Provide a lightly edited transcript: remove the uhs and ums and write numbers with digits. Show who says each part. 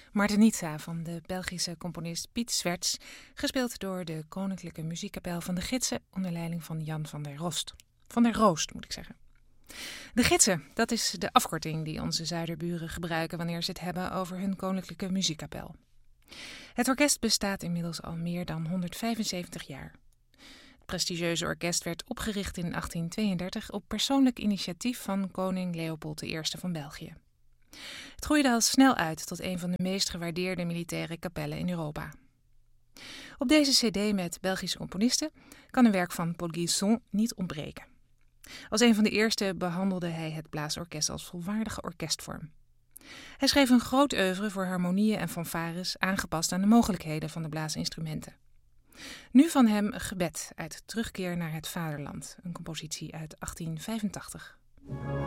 Speaker 1: Martenitsa van de Belgische componist Piet Swerts, gespeeld door de Koninklijke Muziekkapel van de Gidsen onder leiding van Jan van der Roost. Van der Roost, moet ik zeggen. De Gidsen, dat is de afkorting die onze zuiderburen gebruiken wanneer ze het hebben over hun Koninklijke Muziekkapel. Het orkest bestaat inmiddels al meer dan 175 jaar. Het prestigieuze orkest werd opgericht in 1832 op persoonlijk initiatief van koning Leopold I van België. Het groeide al snel uit tot een van de meest gewaardeerde militaire kapellen in Europa. Op deze cd met Belgische componisten kan een werk van Paul Guilson niet ontbreken. Als een van de eerste behandelde hij het blaasorkest als volwaardige orkestvorm. Hij schreef een groot oeuvre voor harmonieën en fanfares aangepast aan de mogelijkheden van de blaasinstrumenten. Nu van hem Gebed uit Terugkeer naar het Vaderland, een compositie uit 1885.